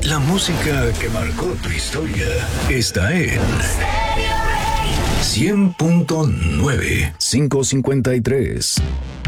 La música que marcó tu historia está en 100.9 553.